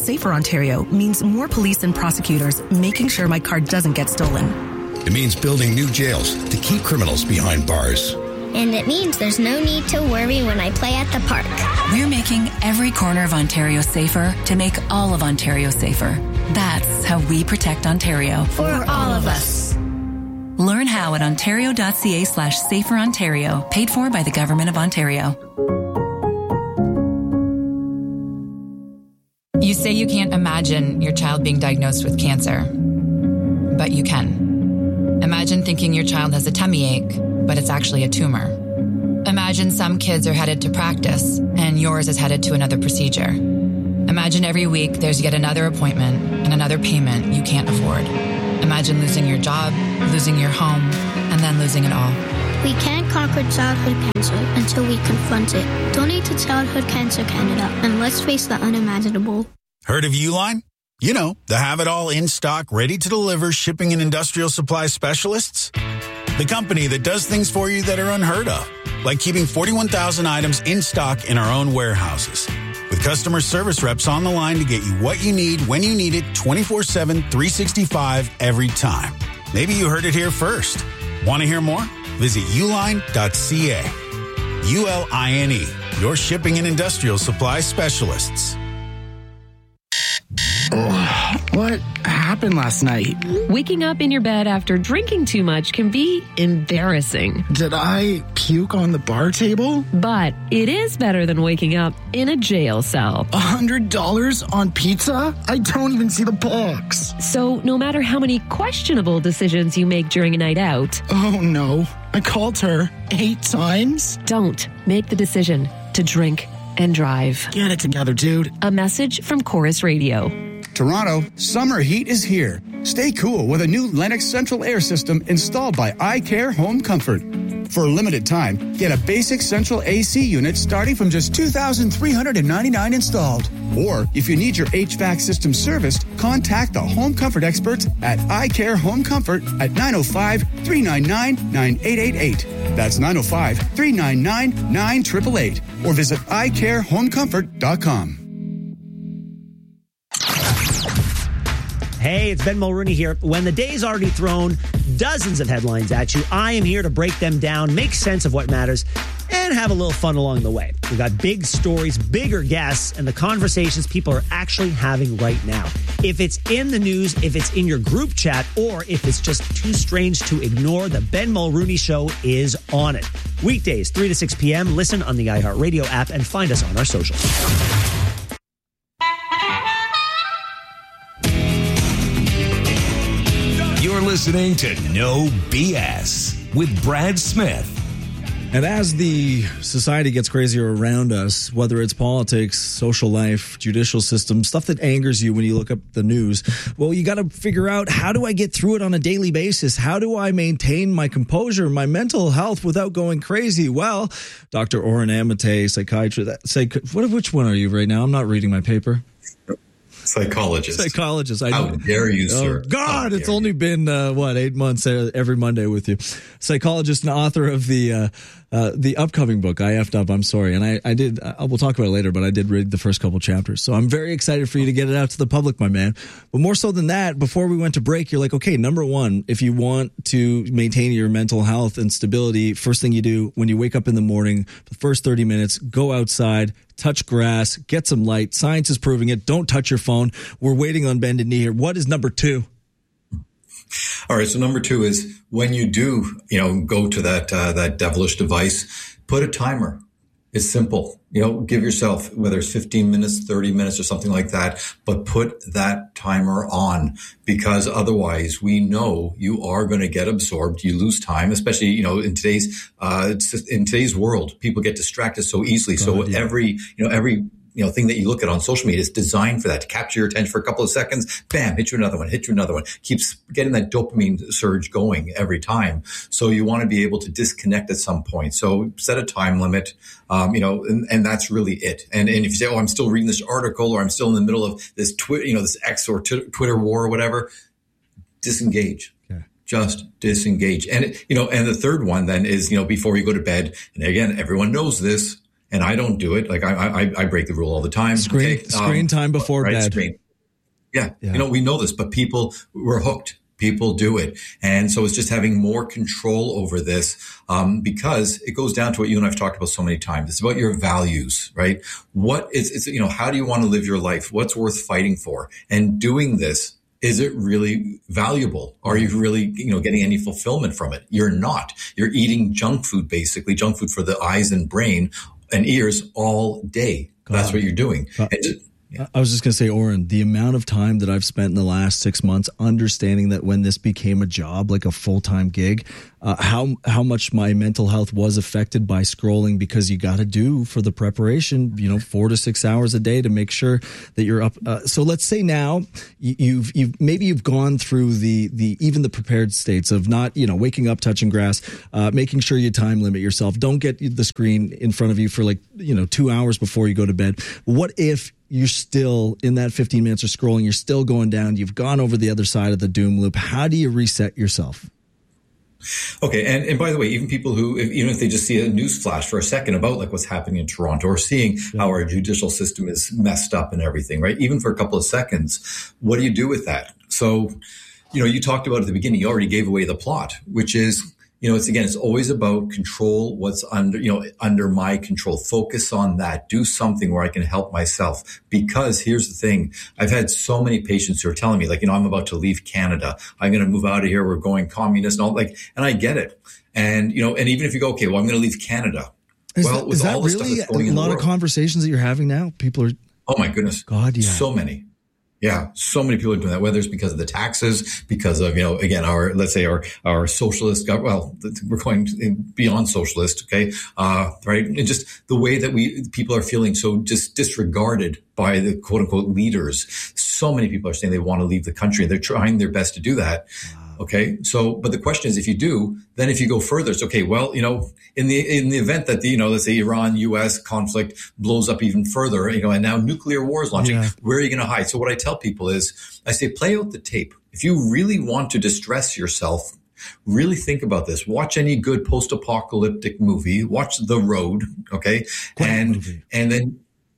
Safer Ontario means more police and prosecutors making sure my car doesn't get stolen. It means building new jails to keep criminals behind bars. And it means there's no need to worry when I play at the park. We're making every corner of Ontario safer to make all of Ontario safer. That's how we protect Ontario. For all of us. Learn how at ontario.ca/saferontario, paid for by the Government of Ontario. You say you can't imagine your child being diagnosed with cancer, but you can. Imagine thinking your child has a tummy ache, but it's actually a tumor. Imagine some kids are headed to practice and yours is headed to another procedure. Imagine every week there's yet another appointment and another payment you can't afford. Imagine losing your job, losing your home, and then losing it all. We can't conquer childhood cancer until we confront it. Donate to Childhood Cancer Canada and let's face the unimaginable. Heard of Uline? You know, the have-it-all in-stock, ready-to-deliver shipping and industrial supply specialists. The company that does things for you that are unheard of, like keeping 41,000 items in stock in our own warehouses. With customer service reps on the line to get you what you need when you need it 24/7, 365 every time. Maybe you heard it here first. Want to hear more? Visit uline.ca. ULINE, your shipping and industrial supply specialists. What happened last night? Waking up in your bed after drinking too much can be embarrassing. Did I puke on the bar table? But it is better than waking up in a jail cell. $100 on pizza? I don't even see the box. So no matter how many questionable decisions you make during a night out... Oh no, I called her 8 times? Don't make the decision to drink and drive. Get it together, dude. A message from Chorus Radio. Toronto, summer heat is here. Stay cool with a new Lennox central air system installed by iCare Home Comfort. For a limited time, get a basic central AC unit starting from just $2,399 installed. Or if you need your HVAC system serviced, contact the Home Comfort experts at iCare Home Comfort at 905-399-9888. That's 905-399-9888. Or visit iCareHomeComfort.com. Hey, it's Ben Mulrooney here. When the day's already thrown dozens of headlines at you, I am here to break them down, make sense of what matters, and have a little fun along the way. We've got big stories, bigger guests, and the conversations people are actually having right now. If it's in the news, if it's in your group chat, or if it's just too strange to ignore, the Ben Mulrooney Show is on it. Weekdays, 3 to 6 p.m. Listen on the iHeartRadio app and find us on our socials. You're listening to No BS with Brad Smith. And as the society gets crazier around us, whether it's politics, social life, judicial system, stuff that angers you when you look up the news, well, you got to figure out, how do I get through it on a daily basis? How do I maintain my composure, my mental health without going crazy? Well, Dr. Oren Amate, psychiatrist, which one are you right now? I'm not reading my paper. Psychologist. How dare you, sir? Oh, God, it's only been, 8 months every Monday with you. Psychologist and author of the upcoming book, I F'd Up, I'm Sorry. And we'll talk about it later, but I did read the first couple chapters. So I'm very excited for you to get it out to the public, my man. But more so than that, before we went to break, you're like, okay, number one, if you want to maintain your mental health and stability, first thing you do when you wake up in the morning, the first 30 minutes, go outside, touch grass, get some light. Science is proving it. Don't touch your phone. We're waiting on Bended Knee here. What is number two? All right. So number two is, when you do, go to that devilish device, put a timer. It's simple. Give yourself, whether it's 15 minutes, 30 minutes or something like that, but put that timer on, because otherwise we know you are going to get absorbed. You lose time, especially, in today's world, people get distracted so easily. Every thing that you look at on social media is designed for that, to capture your attention for a couple of seconds. Bam, hit you another one. Keeps getting that dopamine surge going every time. So you want to be able to disconnect at some point. So set a time limit, and that's really it. And if you say, I'm still reading this article, or I'm still in the middle of this this X or Twitter war or whatever, disengage. Just disengage. And, and the third one then is, before you go to bed, and again, everyone knows this, and I don't do it. Like I break the rule all the time. Screen time before bed. Screen. Yeah. We know this, but we're hooked. People do it. And so it's just having more control over this, because it goes down to what you and I've talked about so many times. It's about your values, right? How do you want to live your life? What's worth fighting for? And doing this, is it really valuable? Are you really, getting any fulfillment from it? You're not. You're eating junk food, basically, junk food for the eyes and brain and ears all day. That's what you're doing. I was just going to say, Oren, the amount of time that I've spent in the last 6 months understanding that when this became a job, like a full-time gig, how much my mental health was affected by scrolling, because you got to do for the preparation, 4 to 6 hours a day to make sure that you're up. So let's say now you've gone through even the prepared states of not, waking up, touching grass, making sure you time limit yourself. Don't get the screen in front of you for 2 hours before you go to bed. What if you're still in that 15 minutes of scrolling, you're still going down, you've gone over the other side of the doom loop? How do you reset yourself? Okay. And by the way, even people who, even if they just see a news flash for a second about what's happening in Toronto, or seeing how our judicial system is messed up and everything, right? Even for a couple of seconds, what do you do with that? So, you talked about at the beginning, you already gave away the plot, which is, it's always about control what's under my control. Focus on that. Do something where I can help myself. Because here's the thing. I've had so many patients who are telling me, I'm about to leave Canada. I'm going to move out of here. We're going communist and all, and I get it. And, and even if you go, okay, well, I'm going to leave Canada. Is that really a lot of conversations that you're having now? People are. Oh my goodness. God, yeah. So many. Yeah, so many people are doing that, whether it's because of the taxes, because of, again, our socialist, we're going beyond socialist, okay, right? And just the way that people are feeling so just disregarded by the quote unquote leaders. So many people are saying they want to leave the country. They're trying their best to do that. Okay. So, but the question is, if you do, then if you go further, it's okay. Well, in the event that let's say Iran-US conflict blows up even further, and now nuclear war is launching, where are you going to hide? So what I tell people is, I say, play out the tape. If you really want to distress yourself, really think about this. Watch any good post-apocalyptic movie. Watch The Road. Okay. And then,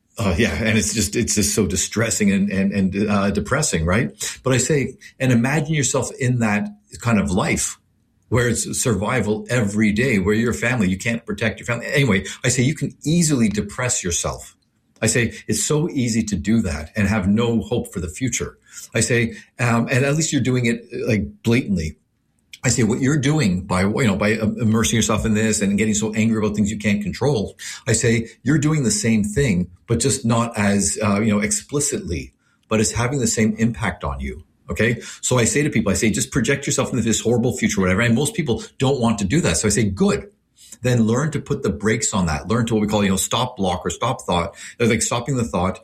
and it's just so distressing and depressing, right? But I say, and imagine yourself in that kind of life where it's survival every day, where your family, you can't protect your family. Anyway, I say you can easily depress yourself. I say it's so easy to do that and have no hope for the future. I say, and at least you're doing it blatantly. I say what you're doing by immersing yourself in this and getting so angry about things you can't control. I say you're doing the same thing, but just not as, explicitly, but it's having the same impact on you. Okay. So I say to people, just project yourself into this horrible future, whatever. And most people don't want to do that. So I say, good. Then learn to put the brakes on that. Learn to what we call, stop block or stop thought. Like stopping the thought,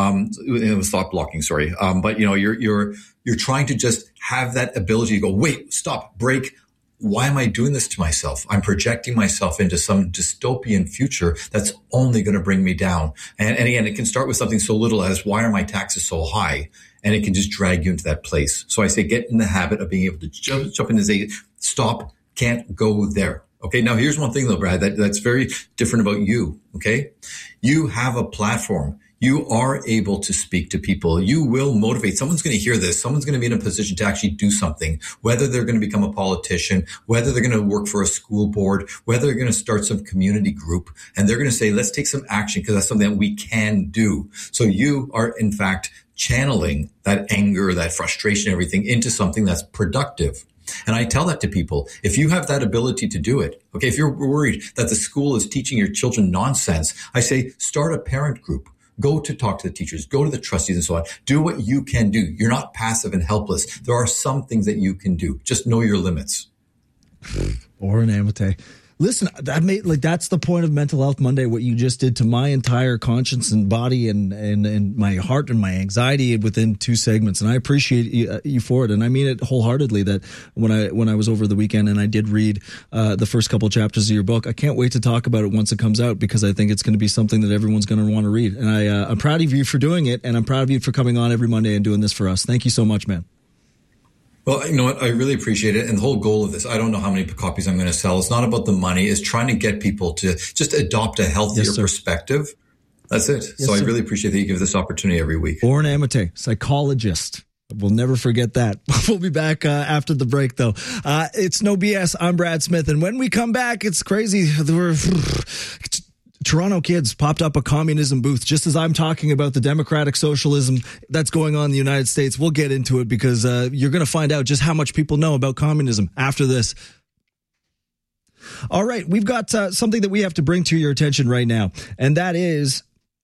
stop blocking, sorry. But you're trying to just have that ability to go, wait, stop, break. Why am I doing this to myself? I'm projecting myself into some dystopian future that's only going to bring me down. And again, it can start with something so little as, why are my taxes so high? And it can just drag you into that place. So I say, get in the habit of being able to jump in and say, stop, can't go there. Okay. Now here's one thing though, Brad, that's very different about you. Okay. You have a platform. You are able to speak to people. You will motivate. Someone's going to hear this. Someone's going to be in a position to actually do something, whether they're going to become a politician, whether they're going to work for a school board, whether they're going to start some community group, and they're going to say, let's take some action because that's something that we can do. So you are in fact channeling that anger, that frustration, everything into something that's productive. And I tell that to people. If you have that ability to do it, okay, if you're worried that the school is teaching your children nonsense, I say start a parent group. Go to talk to the teachers, go to the trustees and so on. Do what you can do. You're not passive and helpless. There are some things that you can do. Just know your limits. Oren Amate. Listen, that's the point of Mental Health Monday, what you just did to my entire conscience and body and my heart and my anxiety within 2 segments. And I appreciate you for it. And I mean it wholeheartedly that when I was over the weekend and I did read the first couple chapters of your book, I can't wait to talk about it once it comes out because I think it's going to be something that everyone's going to want to read. And I'm proud of you for doing it. And I'm proud of you for coming on every Monday and doing this for us. Thank you so much, man. Well, you know what? I really appreciate it. And the whole goal of this, I don't know how many copies I'm going to sell. It's not about the money. It's trying to get people to just adopt a healthier perspective. That's it. Yes, so I sir. really appreciate that you give this opportunity every week. Oren Amate, psychologist. We'll never forget that. We'll be back after the break, though. It's No BS. I'm Brad Smith. And when we come back, it's crazy. Toronto kids popped up a communism booth just as I'm talking about the democratic socialism that's going on in the United States. We'll get into it because you're going to find out just how much people know about communism after this. All right, we've got something that we have to bring to your attention right now, and that is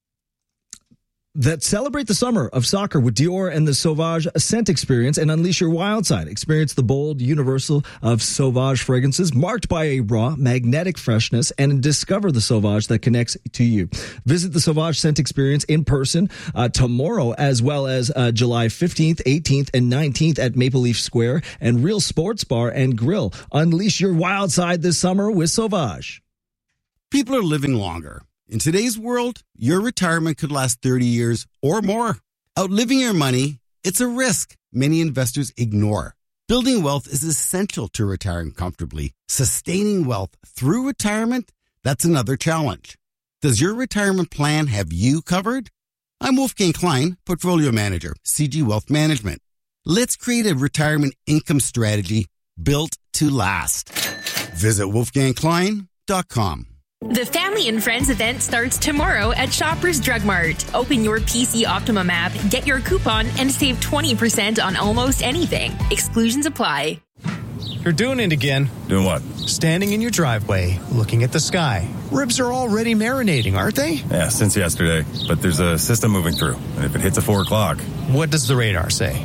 that celebrate the summer of soccer with Dior and the Sauvage scent experience and unleash your wild side. Experience the bold universal of Sauvage fragrances marked by a raw, magnetic freshness and discover the Sauvage that connects to you. Visit the Sauvage scent experience in person tomorrow as well as July 15th, 18th, and 19th at Maple Leaf Square and Real Sports Bar and Grill. Unleash your wild side this summer with Sauvage. People are living longer. In today's world, your retirement could last 30 years or more. Outliving your money, it's a risk many investors ignore. Building wealth is essential to retiring comfortably. Sustaining wealth through retirement, that's another challenge. Does your retirement plan have you covered? I'm Wolfgang Klein, Portfolio Manager, CG Wealth Management. Let's create a retirement income strategy built to last. Visit wolfgangklein.com. The Family and Friends event starts tomorrow at Shoppers Drug Mart. Open your PC Optimum app, get your coupon, and save 20% on almost anything. Exclusions apply. You're doing it again. Doing what? Standing in your driveway, looking at the sky. Ribs are already marinating, aren't they? Yeah, since yesterday. But there's a system moving through. And if it hits at 4 o'clock... What does the radar say?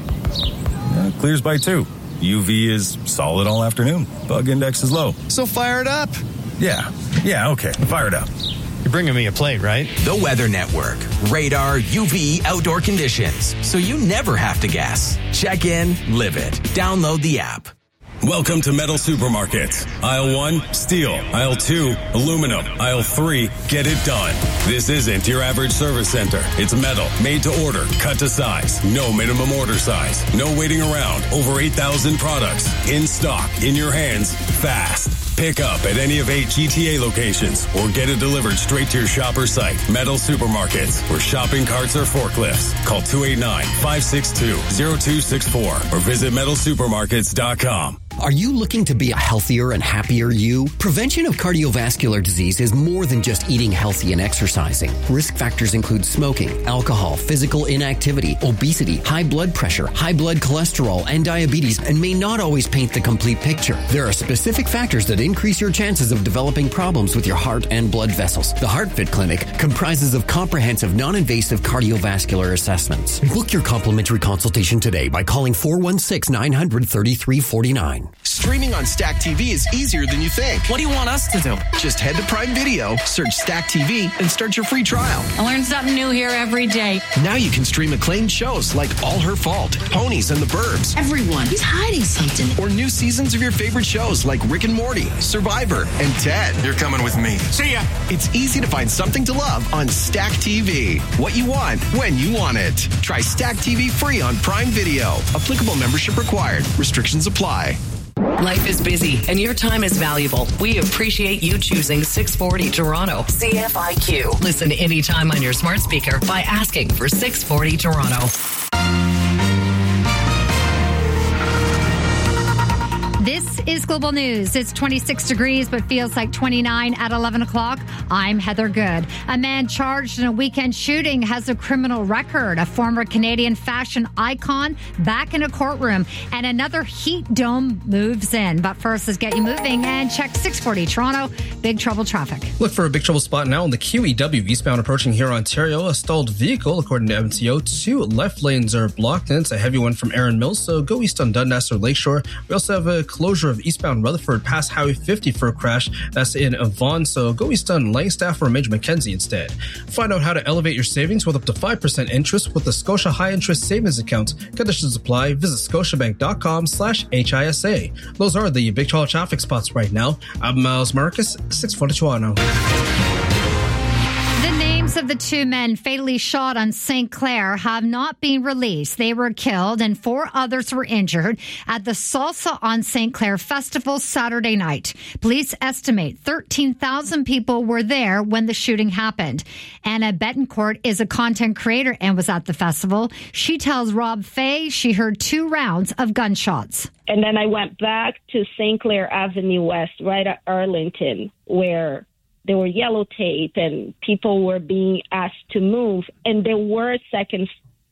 Clears by 2. UV is solid all afternoon. Bug index is low. So fire it up. Yeah, okay. Fire it up. You're bringing me a plate, right? The Weather Network. Radar, UV, outdoor conditions. So you never have to guess. Check in, live it. Download the app. Welcome to Metal Supermarkets. Aisle 1, steel. Aisle 2, aluminum. Aisle 3, get it done. This isn't your average service center. It's metal, made to order, cut to size. No minimum order size. No waiting around. Over 8,000 products. In stock, in your hands, fast. Pick up at any of 8 GTA locations or get it delivered straight to your shopper site. Metal Supermarkets, where shopping carts are forklifts. Call 289-562-0264 or visit metalsupermarkets.com. Are you looking to be a healthier and happier you? Prevention of cardiovascular disease is more than just eating healthy and exercising. Risk factors include smoking, alcohol, physical inactivity, obesity, high blood pressure, high blood cholesterol, and diabetes, and may not always paint the complete picture. There are specific factors that increase your chances of developing problems with your heart and blood vessels. The HeartFit Clinic comprises of comprehensive, non-invasive cardiovascular assessments. Book your complimentary consultation today by calling 416-900-3349. Streaming on Stack TV is easier than you think. What do you want us to do? Just head to Prime Video, search Stack TV, and start your free trial. I learn something new here every day. Now you can stream acclaimed shows like All Her Fault, Ponies and the Burbs. Everyone is hiding something. Or new seasons of your favorite shows like Rick and Morty, Survivor, and Ted. You're coming with me. See ya! It's easy to find something to love on Stack TV. What you want, when you want it. Try Stack TV free on Prime Video. Applicable membership required. Restrictions apply. Life is busy and your time is valuable. We appreciate you choosing 640 Toronto. CFIQ. Listen anytime on your smart speaker by asking for 640 Toronto. This is Global News. It's 26 degrees, but feels like 29 at 11 o'clock. I'm Heather Good. A man charged in a weekend shooting has a criminal record. A former Canadian fashion icon back in a courtroom. And another heat dome moves in. But first, let's get you moving and check 640 Toronto. Big trouble traffic. Look for a big trouble spot now on the QEW eastbound approaching here, Ontario. A stalled vehicle, according to MTO. 2 left lanes are blocked, and it's a heavy one from Erin Mills. So go east on Dundas or Lakeshore. We also have a closure of eastbound Rutherford past Highway 50 for a crash. That's in Vaughan, so go east on Langstaff or Major Mackenzie instead. Find out how to elevate your savings with up to 5% interest with the Scotia High Interest Savings Account. Conditions apply. Visit scotiabank.com/HISA. Those are the big trouble traffic spots right now. I'm Miles Marcus, 640 Toronto. The names Names of the two men fatally shot on St. Clair have not been released. They were killed and 4 others were injured at the Salsa on St. Clair Festival Saturday night. Police estimate 13,000 people were there when the shooting happened. Anna Betancourt is a content creator and was at the festival. She tells Rob Fay she heard 2 rounds of gunshots. And then I went back to St. Clair Avenue West, right at Arlington, where there were yellow tape and people were being asked to move. And there were a second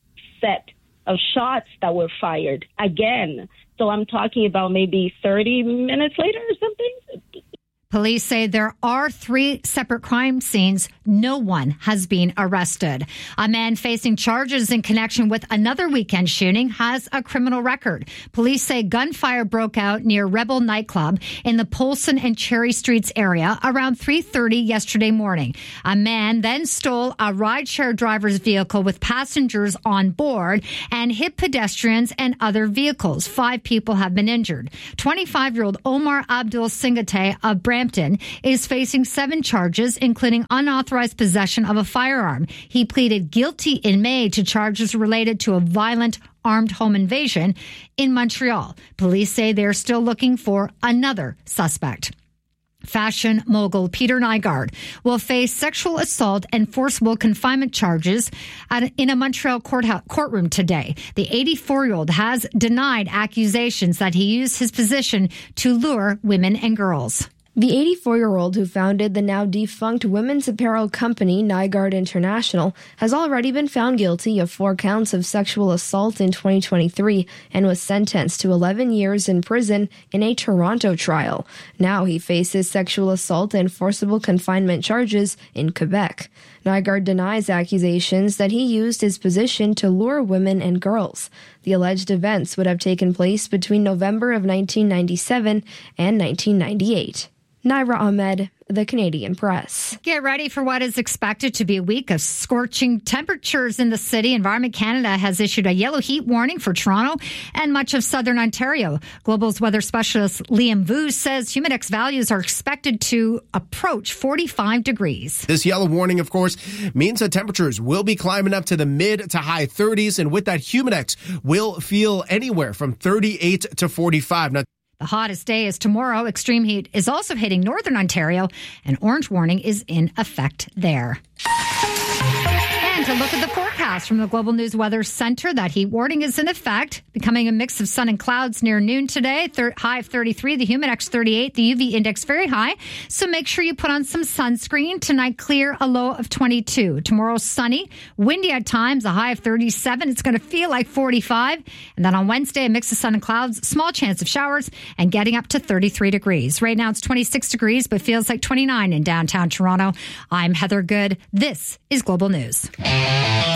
set of shots that were fired again. So I'm talking about maybe 30 minutes later or something. Police say there are 3 separate crime scenes. No one has been arrested. A man facing charges in connection with another weekend shooting has a criminal record. Police say gunfire broke out near Rebel Nightclub in the Polson and Cherry Streets area around 3:30 yesterday morning. A man then stole a rideshare driver's vehicle with passengers on board and hit pedestrians and other vehicles. 5 people have been injured. 25-year-old Omar Abdul Singate of Brampton is facing 7 charges, including unauthorized possession of a firearm. He pleaded guilty in May to charges related to a violent armed home invasion in Montreal. Police say they're still looking for another suspect. Fashion mogul Peter Nygard will face sexual assault and forcible confinement charges in a Montreal courtroom today. The 84-year-old has denied accusations that he used his position to lure women and girls. The 84-year-old who founded the now defunct women's apparel company Nygard International has already been found guilty of 4 counts of sexual assault in 2023 and was sentenced to 11 years in prison in a Toronto trial. Now he faces sexual assault and forcible confinement charges in Quebec. Nygard denies accusations that he used his position to lure women and girls. The alleged events would have taken place between November of 1997 and 1998. Naira Ahmed, The Canadian Press. Get ready for what is expected to be a week of scorching temperatures in the city. Environment Canada has issued a yellow heat warning for Toronto and much of southern Ontario. Global's weather specialist Liam Vu says Humidex values are expected to approach 45 degrees. This yellow warning, of course, means that temperatures will be climbing up to the mid to high 30s, and with that, Humidex will feel anywhere from 38 to 45. Now, the hottest day is tomorrow. Extreme heat is also hitting northern Ontario. An orange warning is in effect there. And to look at the forecast from the Global News Weather Center, that heat warning is in effect, becoming a mix of sun and clouds near noon today. High of 33, the Humidex 38, the UV index very high. So make sure you put on some sunscreen. Tonight, clear, a low of 22. Tomorrow, sunny, windy at times, a high of 37. It's going to feel like 45. And then on Wednesday, a mix of sun and clouds, small chance of showers, and getting up to 33 degrees. Right now, it's 26 degrees, but feels like 29 in downtown Toronto. I'm Heather Good. This is Global News.